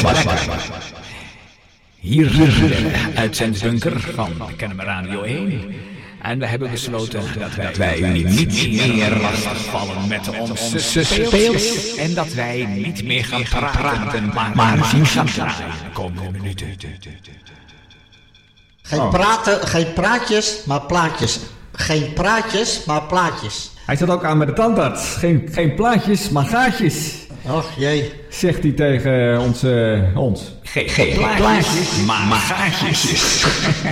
Hier de uitzendingsbunker van Kennemer Radio 1. En we hebben besloten dat wij u niet meer lastigvallen met onze speels. En dat wij niet meer gaan praten, maar gaan draaien de komende minuten. Geen praatjes, maar plaatjes. Geen praatjes, maar plaatjes. Hij zat ook aan met de tandarts. Geen plaatjes, maar gaatjes. Och jee. Zegt hij tegen ons. Geen plaatjes, maar gaatjes.